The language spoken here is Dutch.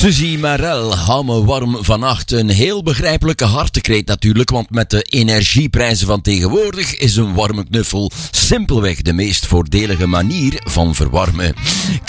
Suzy Marel, hou me warm vannacht. Een heel begrijpelijke hartekreet natuurlijk, want met de energieprijzen van tegenwoordig is een warme knuffel simpelweg de meest voordelige manier van verwarmen.